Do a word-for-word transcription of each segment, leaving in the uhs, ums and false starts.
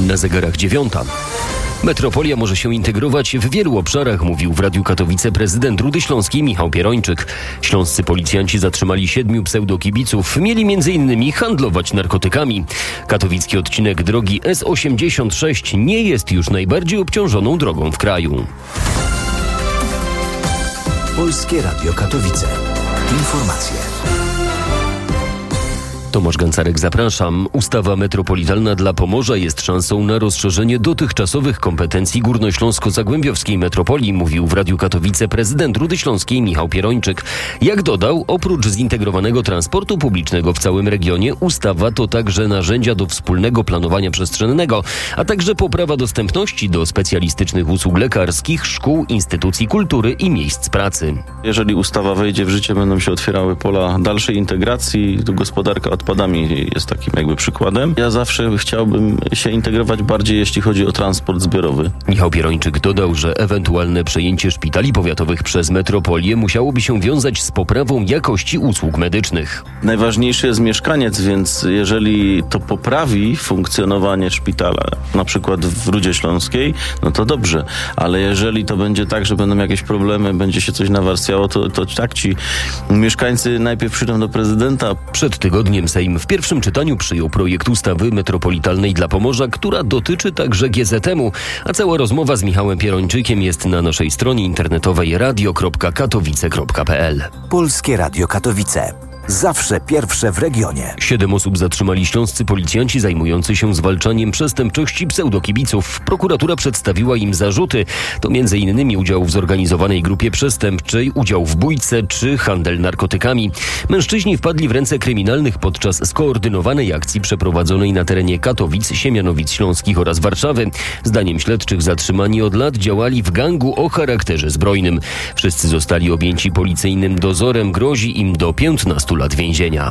Na zegarach dziewiąta. Metropolia może się integrować w wielu obszarach, mówił w Radiu Katowice prezydent Rudy Śląskiej Michał Pierończyk. Śląscy policjanci zatrzymali siedmiu pseudokibiców. Mieli między innymi handlować narkotykami. Katowicki odcinek drogi S osiemdziesiąt sześć nie jest już najbardziej obciążoną drogą w kraju. Polskie Radio Katowice. Informacje. Tomasz Gancarek, zapraszam. Ustawa metropolitalna dla Pomorza jest szansą na rozszerzenie dotychczasowych kompetencji górnośląsko-zagłębiowskiej metropolii, mówił w Radiu Katowice prezydent Rudy Śląskiej Michał Pierończyk. Jak dodał, oprócz zintegrowanego transportu publicznego w całym regionie, ustawa to także narzędzia do wspólnego planowania przestrzennego, a także poprawa dostępności do specjalistycznych usług lekarskich, szkół, instytucji kultury i miejsc pracy. Jeżeli ustawa wejdzie w życie, będą się otwierały pola dalszej integracji. Gospodarka odpadami jest takim jakby przykładem. Ja zawsze chciałbym się integrować bardziej, jeśli chodzi o transport zbiorowy. Michał Pierończyk dodał, że ewentualne przejęcie szpitali powiatowych przez metropolię musiałoby się wiązać z poprawą jakości usług medycznych. Najważniejszy jest mieszkaniec, więc jeżeli to poprawi funkcjonowanie szpitala, na przykład w Rudzie Śląskiej, no to dobrze. Ale jeżeli to będzie tak, że będą jakieś problemy, będzie się coś nawarstwiało, to, to tak ci mieszkańcy najpierw przyjdą do prezydenta. Przed tygodniem Sejm w pierwszym czytaniu przyjął projekt ustawy metropolitalnej dla Pomorza, która dotyczy także G Z M u, a cała rozmowa z Michałem Pierończykiem jest na naszej stronie internetowej radio kropka katowice kropka p l. Polskie Radio Katowice. Zawsze pierwsze w regionie. Siedem osób zatrzymali śląscy policjanci zajmujący się zwalczaniem przestępczości pseudokibiców. Prokuratura przedstawiła im zarzuty. To między innymi udział w zorganizowanej grupie przestępczej, udział w bójce czy handel narkotykami. Mężczyźni wpadli w ręce kryminalnych podczas skoordynowanej akcji przeprowadzonej na terenie Katowic, Siemianowic Śląskich oraz Warszawy. Zdaniem śledczych zatrzymani od lat działali w gangu o charakterze zbrojnym. Wszyscy zostali objęci policyjnym dozorem. Grozi im do piętnastu lat więzienia.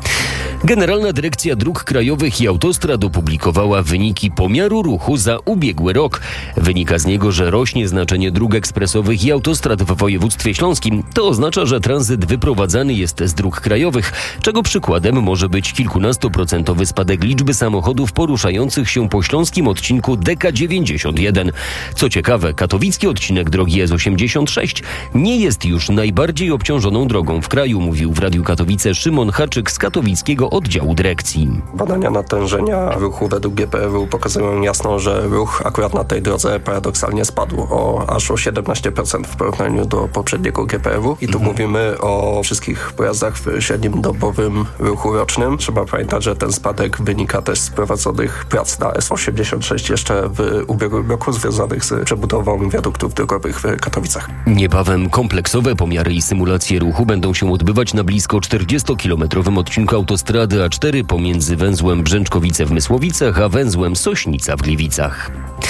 Generalna Dyrekcja Dróg Krajowych i Autostrad opublikowała wyniki pomiaru ruchu za ubiegły rok. Wynika z niego, że rośnie znaczenie dróg ekspresowych i autostrad w województwie śląskim. To oznacza, że tranzyt wyprowadzany jest z dróg krajowych, czego przykładem może być kilkunastoprocentowy spadek liczby samochodów poruszających się po śląskim odcinku D K dziewięćdziesiąt jeden. Co ciekawe, katowicki odcinek drogi S osiemdziesiąt sześć nie jest już najbardziej obciążoną drogą w kraju, mówił w Radiu Katowice Szymon Haczyk z katowickiego oddziału dyrekcji. Badania natężenia ruchu według G P R u pokazują jasno, że ruch akurat na tej drodze paradoksalnie spadł o aż o siedemnaście procent w porównaniu do poprzedniego G P R u. I tu mhm. mówimy o wszystkich pojazdach w średnim dobowym ruchu rocznym. Trzeba pamiętać, że ten spadek wynika też z prowadzonych prac na S osiemdziesiąt sześć jeszcze w ubiegłym roku związanych z przebudową wiaduktów drogowych w Katowicach. Niebawem kompleksowe pomiary i symulacje ruchu będą się odbywać na blisko czterdziestokilometrowym odcinku autostrady A cztery pomiędzy węzłem Brzęczkowice w Mysłowicach a węzłem Sośnica w Gliwicach.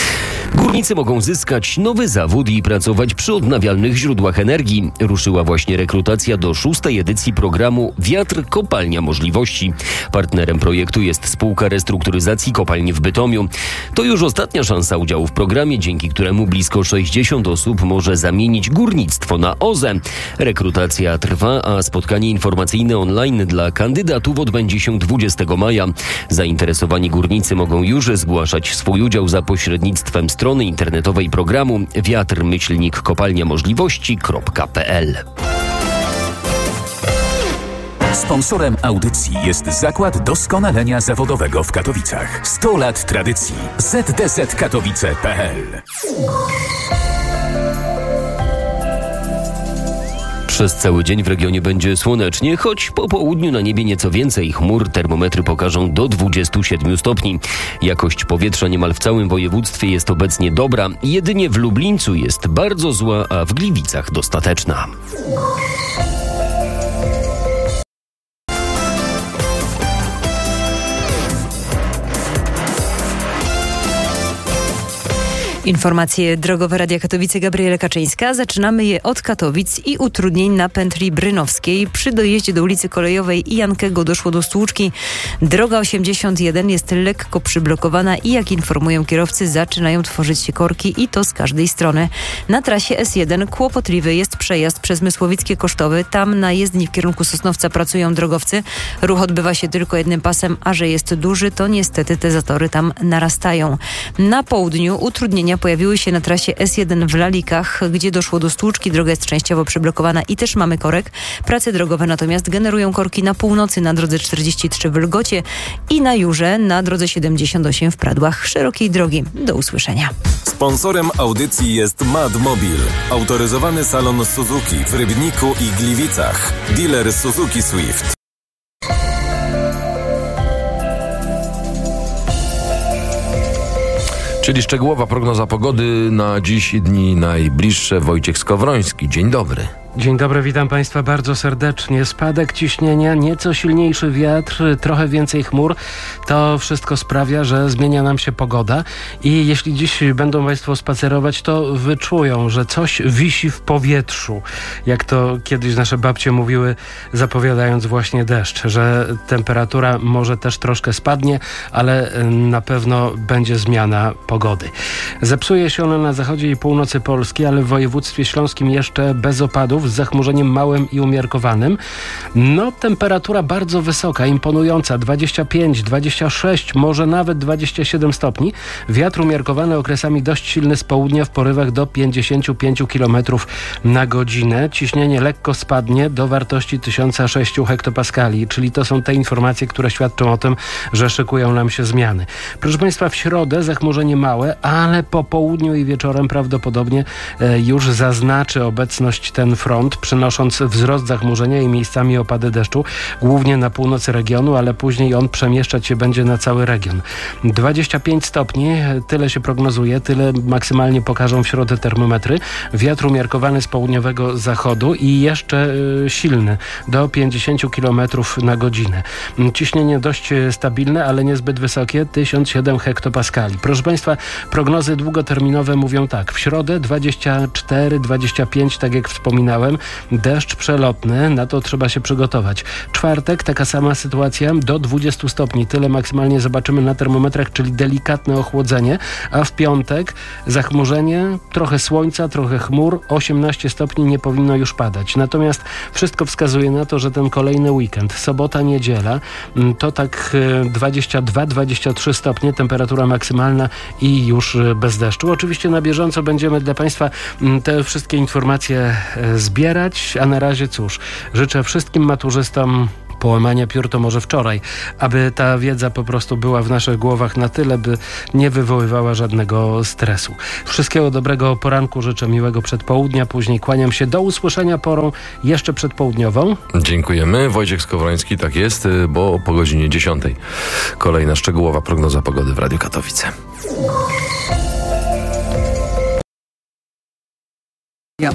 Górnicy mogą zyskać nowy zawód i pracować przy odnawialnych źródłach energii. Ruszyła właśnie rekrutacja do szóstej edycji programu Wiatr Kopalnia Możliwości. Partnerem projektu jest spółka restrukturyzacji kopalni w Bytomiu. To już ostatnia szansa udziału w programie, dzięki któremu blisko sześćdziesiąt osób może zamienić górnictwo na O Z E. Rekrutacja trwa, a spotkanie informacyjne online dla kandydatów odbędzie się dwudziestego maja. Zainteresowani górnicy mogą już zgłaszać swój udział za pośrednictwem strony internetowej programu wiatr myślnik kopalnia możliwości kropka p l. Sponsorem audycji jest Zakład Doskonalenia Zawodowego w Katowicach. sto lat tradycji. Z D Z Katowice kropka p l. Przez cały dzień w regionie będzie słonecznie, choć po południu na niebie nieco więcej chmur. Termometry pokażą do dwudziestu siedmiu stopni. Jakość powietrza niemal w całym województwie jest obecnie dobra. Jedynie w Lublińcu jest bardzo zła, a w Gliwicach dostateczna. Informacje drogowe Radia Katowice, Gabriela Kaczyńska. Zaczynamy je od Katowic i utrudnień na pętli brynowskiej. Przy dojeździe do ulicy Kolejowej i Jankego doszło do stłuczki. Droga osiemdziesiąt jeden jest lekko przyblokowana i jak informują kierowcy, zaczynają tworzyć się korki i to z każdej strony. Na trasie S jeden kłopotliwy jest przejazd przez Mysłowickie Kosztowy. Tam na jezdni w kierunku Sosnowca pracują drogowcy. Ruch odbywa się tylko jednym pasem, a że jest duży, to niestety te zatory tam narastają. Na południu utrudnienia pojawiły się na trasie S jeden w Lalikach, gdzie doszło do stłuczki. Droga jest częściowo przyblokowana i też mamy korek. Prace drogowe natomiast generują korki na północy na drodze czterdzieści trzy w Lgocie i na Jurze na drodze siedemdziesiąt osiem w Pradłach szerokiej drogi. Do usłyszenia. Sponsorem audycji jest Madmobil, autoryzowany salon Suzuki w Rybniku i Gliwicach. Dealer Suzuki Swift. Czyli szczegółowa prognoza pogody na dziś i dni najbliższe. Wojciech Skowroński. Dzień dobry. Dzień dobry, witam Państwa bardzo serdecznie. Spadek ciśnienia, nieco silniejszy wiatr, trochę więcej chmur. To wszystko sprawia, że zmienia nam się pogoda i jeśli dziś będą Państwo spacerować, to wyczują, że coś wisi w powietrzu. Jak to kiedyś nasze babcie mówiły, zapowiadając właśnie deszcz, że temperatura może też troszkę spadnie, ale na pewno będzie zmiana pogody. Zepsuje się ona na zachodzie i północy Polski, ale w województwie śląskim jeszcze bez opadów, z zachmurzeniem małym i umiarkowanym. No, temperatura bardzo wysoka, imponująca, dwadzieścia pięć, dwadzieścia sześć, może nawet dwadzieścia siedem stopni. Wiatr umiarkowany okresami dość silny z południa w porywach do pięćdziesiąt pięć kilometrów na godzinę. Ciśnienie lekko spadnie do wartości tysiąc sześć hektopaskali, czyli to są te informacje, które świadczą o tym, że szykują nam się zmiany. Proszę Państwa, w środę zachmurzenie małe, ale po południu i wieczorem prawdopodobnie e, już zaznaczy obecność ten front, przynosząc wzrost zachmurzenia i miejscami opady deszczu, głównie na północy regionu, ale później on przemieszczać się będzie na cały region. dwadzieścia pięć stopni, tyle się prognozuje, tyle maksymalnie pokażą w środę termometry. Wiatr umiarkowany z południowego zachodu i jeszcze y, silny, do pięćdziesiąt kilometrów na godzinę. Ciśnienie dość stabilne, ale niezbyt wysokie, tysiąc siedem hektopaskali. Proszę Państwa, prognozy długoterminowe mówią tak. W środę dwadzieścia cztery, dwadzieścia pięć, tak jak wspominałem, deszcz przelotny, na to trzeba się przygotować. Czwartek, taka sama sytuacja, do dwudziestu stopni. Tyle maksymalnie zobaczymy na termometrach, czyli delikatne ochłodzenie, a w piątek zachmurzenie, trochę słońca, trochę chmur, osiemnaście stopni, nie powinno już padać. Natomiast wszystko wskazuje na to, że ten kolejny weekend, sobota, niedziela, to tak dwadzieścia dwa, dwadzieścia trzy stopnie, temperatura maksymalna i już bez deszczu. Oczywiście na bieżąco będziemy dla Państwa te wszystkie informacje zbierać, a na razie cóż, życzę wszystkim maturzystom połamania piór to może wczoraj, aby ta wiedza po prostu była w naszych głowach na tyle, by nie wywoływała żadnego stresu. Wszystkiego dobrego poranku, życzę miłego przedpołudnia, później kłaniam się do usłyszenia porą jeszcze przedpołudniową. Dziękujemy. Wojciech Skowroński, tak jest, bo po godzinie dziesiątej kolejna szczegółowa prognoza pogody w Radiu Katowice. Ja.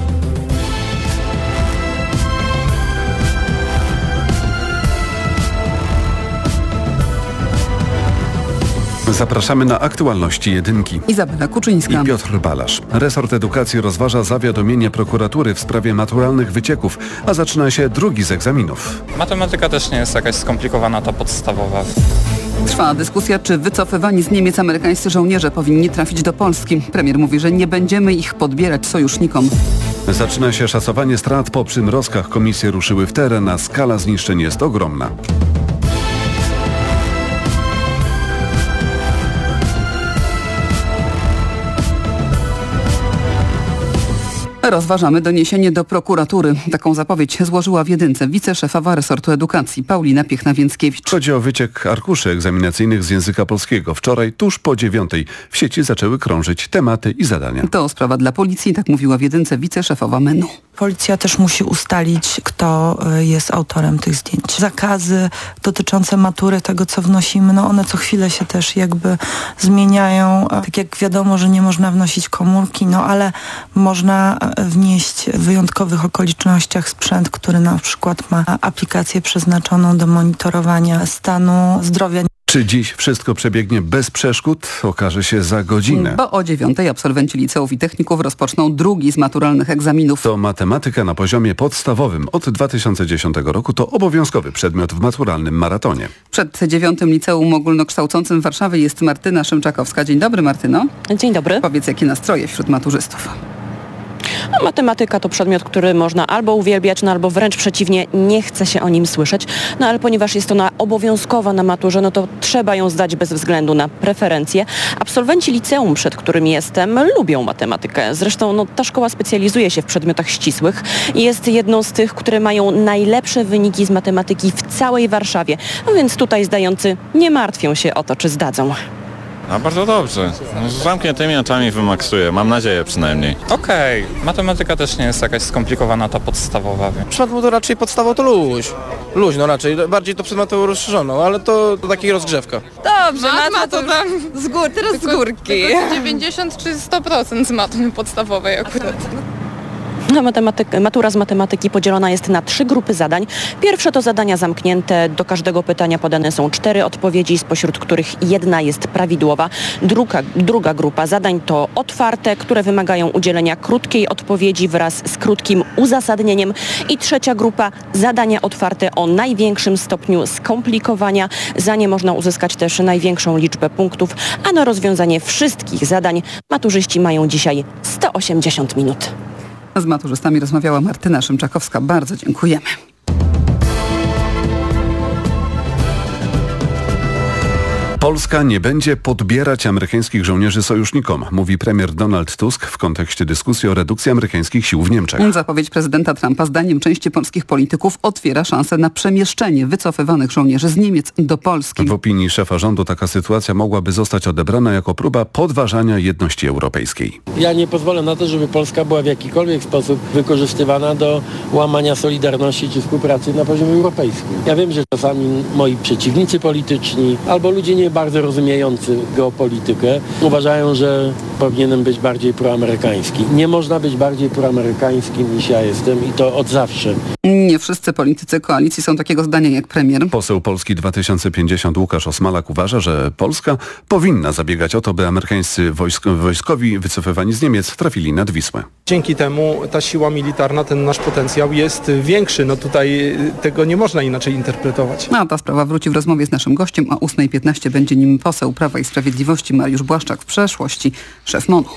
Zapraszamy na aktualności jedynki. Izabela Kuczyńska I Piotr Balasz. Resort Edukacji rozważa zawiadomienie prokuratury w sprawie maturalnych wycieków, a zaczyna się drugi z egzaminów. Matematyka też nie jest jakaś skomplikowana, ta podstawowa. Trwa dyskusja, czy wycofywani z Niemiec amerykańscy żołnierze powinni trafić do Polski. Premier mówi, że nie będziemy ich podbierać sojusznikom. Zaczyna się szacowanie strat po przymrozkach. Komisje ruszyły w teren, a skala zniszczeń jest ogromna. Rozważamy doniesienie do prokuratury. Taką zapowiedź złożyła w jedynce wiceszefowa resortu edukacji Paulina Piechna-Więckiewicz. Chodzi o wyciek arkuszy egzaminacyjnych z języka polskiego. Wczoraj, tuż po dziewiątej, w sieci zaczęły krążyć tematy i zadania. To sprawa dla policji, tak mówiła w jedynce wiceszefowa Menu. Policja też musi ustalić, kto jest autorem tych zdjęć. Zakazy dotyczące matury, tego co wnosimy, no one co chwilę się też jakby zmieniają. Tak jak wiadomo, że nie można wnosić komórki, no ale można wnieść w wyjątkowych okolicznościach sprzęt, który na przykład ma aplikację przeznaczoną do monitorowania stanu zdrowia. Czy dziś wszystko przebiegnie bez przeszkód? Okaże się za godzinę. Bo o dziewiątej absolwenci liceów i techników rozpoczną drugi z maturalnych egzaminów. To matematyka na poziomie podstawowym. Od dwa tysiące dziesiątego roku to obowiązkowy przedmiot w maturalnym maratonie. Przed dziewiątym Liceum Ogólnokształcącym Warszawy jest Martyna Szymczakowska. Dzień dobry, Martyno. Dzień dobry. Powiedz, jakie nastroje wśród maturzystów? No, matematyka to przedmiot, który można albo uwielbiać, no albo wręcz przeciwnie, nie chce się o nim słyszeć. No ale ponieważ jest ona obowiązkowa na maturze, no to trzeba ją zdać bez względu na preferencje. Absolwenci liceum, przed którym jestem, lubią matematykę. Zresztą no, ta szkoła specjalizuje się w przedmiotach ścisłych i jest jedną z tych, które mają najlepsze wyniki z matematyki w całej Warszawie. No więc tutaj zdający nie martwią się o to, czy zdadzą. A bardzo dobrze. No, z zamkniętymi oczami wymaksuję, mam nadzieję przynajmniej. Okej, okay. Matematyka też nie jest jakaś skomplikowana, ta podstawowa. W przypadku to raczej podstawą to luź. Luź, no raczej. Bardziej to przed matą rozszerzoną, ale to, to taki rozgrzewka. Dobrze, matma to tam z gór, teraz tylko, z górki. Tylko dziewięćdziesiąt czy sto procent z matmy podstawowej akurat. Matematyk, matura z matematyki podzielona jest na trzy grupy zadań. Pierwsze to zadania zamknięte. Do każdego pytania podane są cztery odpowiedzi, spośród których jedna jest prawidłowa. Druga, druga grupa zadań to otwarte, które wymagają udzielenia krótkiej odpowiedzi wraz z krótkim uzasadnieniem. I trzecia grupa zadania otwarte o największym stopniu skomplikowania. Za nie można uzyskać też największą liczbę punktów, a na rozwiązanie wszystkich zadań maturzyści mają dzisiaj sto osiemdziesiąt minut. Z maturzystami rozmawiała Martyna Szymczakowska. Bardzo dziękujemy. Polska nie będzie podbierać amerykańskich żołnierzy sojusznikom, mówi premier Donald Tusk w kontekście dyskusji o redukcji amerykańskich sił w Niemczech. Zapowiedź prezydenta Trumpa zdaniem części polskich polityków otwiera szansę na przemieszczenie wycofywanych żołnierzy z Niemiec do Polski. W opinii szefa rządu taka sytuacja mogłaby zostać odebrana jako próba podważania jedności europejskiej. Ja nie pozwolę na to, żeby Polska była w jakikolwiek sposób wykorzystywana do łamania solidarności czy współpracy na poziomie europejskim. Ja wiem, że czasami moi przeciwnicy polityczni albo ludzie nie bardzo rozumiejący geopolitykę uważają, że powinienem być bardziej proamerykański. Nie można być bardziej proamerykańskim niż ja jestem i to od zawsze. Nie wszyscy politycy koalicji są takiego zdania jak premier. Poseł Polski dwa tysiące pięćdziesiąt Łukasz Osmalak uważa, że Polska powinna zabiegać o to, by amerykańscy wojsk, wojskowi wycofywani z Niemiec trafili nad Wisłę. Dzięki temu ta siła militarna, ten nasz potencjał jest większy. No tutaj tego nie można inaczej interpretować. A ta sprawa wróci w rozmowie z naszym gościem. O ósma piętnaście będzie nim poseł Prawa i Sprawiedliwości Mariusz Błaszczak, w przeszłości szef MON-u.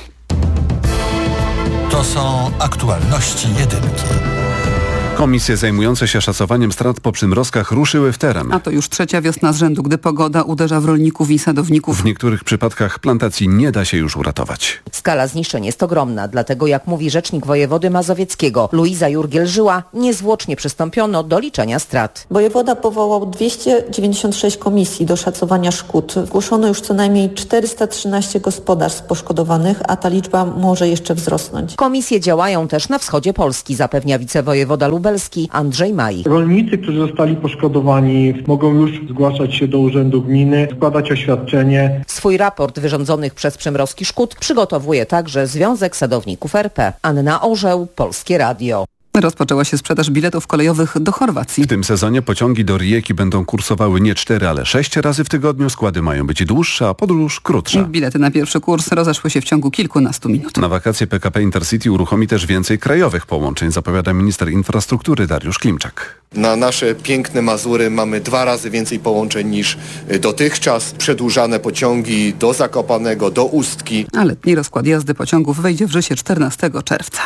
To są aktualności jedynki. Komisje zajmujące się szacowaniem strat po przymrozkach ruszyły w teren. A to już trzecia wiosna z rzędu, gdy pogoda uderza w rolników i sadowników. W niektórych przypadkach plantacji nie da się już uratować. Skala zniszczeń jest ogromna, dlatego jak mówi rzecznik wojewody mazowieckiego Luiza Jurgiel-Żyła, niezwłocznie przystąpiono do liczenia strat. Wojewoda powołał dwieście dziewięćdziesiąt sześć komisji do szacowania szkód. Zgłoszono już co najmniej czterysta trzynaście gospodarstw poszkodowanych, a ta liczba może jeszcze wzrosnąć. Komisje działają też na wschodzie Polski, zapewnia wicewojewoda lubelski Andrzej Maj. Rolnicy, którzy zostali poszkodowani, mogą już zgłaszać się do urzędu gminy, składać oświadczenie. Swój raport wyrządzonych przez przymrozki szkód przygotowuje także Związek Sadowników R P. Anna Orzeł, Polskie Radio. Rozpoczęła się sprzedaż biletów kolejowych do Chorwacji. W tym sezonie pociągi do Rijeki będą kursowały nie cztery, ale sześć razy w tygodniu. Składy mają być dłuższe, a podróż krótsza. Bilety na pierwszy kurs rozeszły się w ciągu kilkunastu minut. Na wakacje P K P Intercity uruchomi też więcej krajowych połączeń, zapowiada minister infrastruktury Dariusz Klimczak. Na nasze piękne Mazury mamy dwa razy więcej połączeń niż dotychczas. Przedłużane pociągi do Zakopanego, do Ustki. A letni rozkład jazdy pociągów wejdzie w życie czternastego czerwca.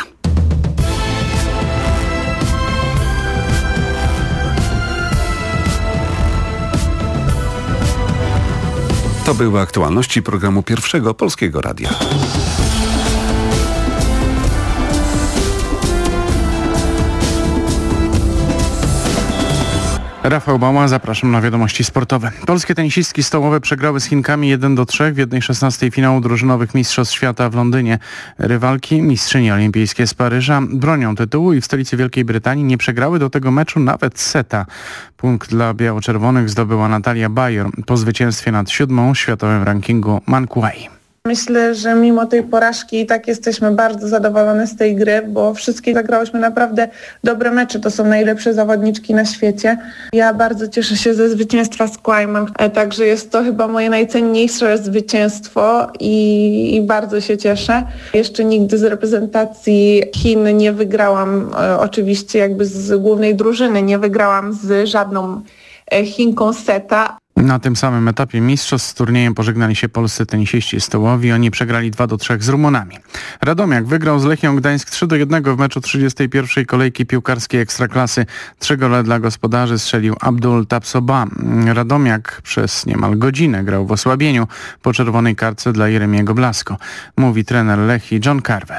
To były aktualności programu Pierwszego Polskiego Radia. Rafał Bała, zapraszam na wiadomości sportowe. Polskie tenisistki stołowe przegrały z Chinkami jeden do trzech w jednej szesnastej finału drużynowych Mistrzostw Świata w Londynie. Rywalki, mistrzynie olimpijskie z Paryża, bronią tytułu i w stolicy Wielkiej Brytanii nie przegrały do tego meczu nawet seta. Punkt dla biało-czerwonych zdobyła Natalia Bayer po zwycięstwie nad siódmą w światowym rankingu Man Kuai. Myślę, że mimo tej porażki i tak jesteśmy bardzo zadowolone z tej gry, bo wszystkie zagrałyśmy naprawdę dobre mecze. To są najlepsze zawodniczki na świecie. Ja bardzo cieszę się ze zwycięstwa z Kłajmem, także jest to chyba moje najcenniejsze zwycięstwo i, i bardzo się cieszę. Jeszcze nigdy z reprezentacji Chin nie wygrałam, e, oczywiście jakby z głównej drużyny, nie wygrałam z żadną e, Chinką seta. Na tym samym etapie mistrzostw z turniejem pożegnali się polscy tenisiści stołowi. Oni przegrali dwa do trzech z Rumunami. Radomiak wygrał z Lechią Gdańsk trzy do jednego w meczu trzydziestej pierwszej kolejki piłkarskiej Ekstraklasy. Trzy gole dla gospodarzy strzelił Abdul Tapsoba. Radomiak przez niemal godzinę grał w osłabieniu po czerwonej kartce dla Jeremiego Blasko. Mówi trener Lechii John Carver.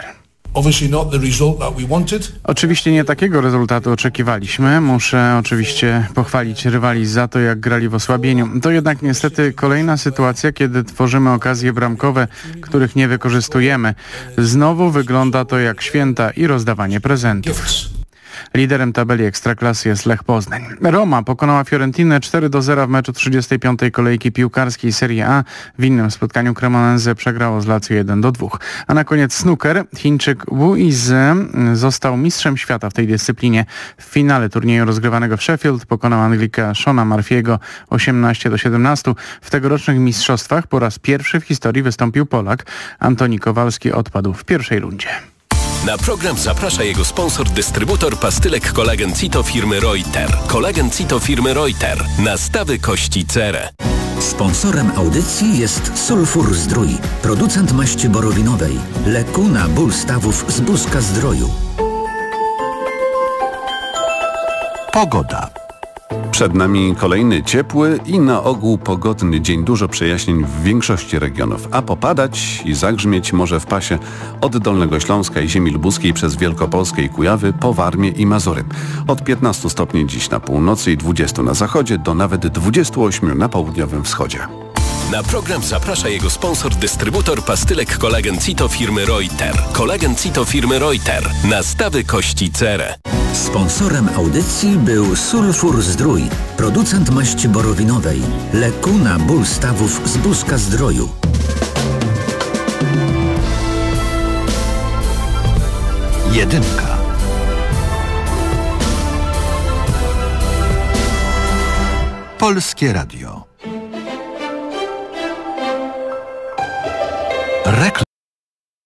Oczywiście nie takiego rezultatu oczekiwaliśmy. Muszę oczywiście pochwalić rywali za to, jak grali w osłabieniu. To jednak niestety kolejna sytuacja, kiedy tworzymy okazje bramkowe, których nie wykorzystujemy. Znowu wygląda to jak święta i rozdawanie prezentów. Liderem tabeli Ekstraklasy jest Lech Poznań. Roma pokonała Fiorentinę cztery do zera w meczu trzydziestej piątej kolejki piłkarskiej Serie A. W innym spotkaniu Cremonese przegrało z Lazio jeden do dwóch. A na koniec snooker. Chińczyk Wu Yizhe został mistrzem świata w tej dyscyplinie. W finale turnieju rozgrywanego w Sheffield pokonał Anglika Shona Murphy'ego osiemnaście do siedemnastu. W tegorocznych mistrzostwach po raz pierwszy w historii wystąpił Polak. Antoni Kowalski odpadł w pierwszej rundzie. Na program zaprasza jego sponsor, dystrybutor pastylek Kolagen Cito firmy Reuter. Kolagen Cito firmy Reuter. Nastawy kości cerę. Sponsorem audycji jest Sulfur Zdrój, producent maści borowinowej, leku na ból stawów z Buzka Zdroju. Pogoda. Przed nami kolejny ciepły i na ogół pogodny dzień. Dużo przejaśnień w większości regionów, a popadać i zagrzmieć może w pasie od Dolnego Śląska i ziemi lubuskiej przez Wielkopolskę i Kujawy po Warmię i Mazury. Od piętnastu stopni dziś na północy i dwudziestu na zachodzie do nawet dwudziestu ośmiu na południowym wschodzie. Na program zaprasza jego sponsor, dystrybutor pastylek Kolagen Cito firmy Reuter. Kolagen Cito firmy Reuter. Nastawy kości cerę. Sponsorem audycji był Sulfur Zdrój, producent maści borowinowej, leku na ból stawów z Buzka Zdroju. Jedynka. Polskie Radio. Reklam.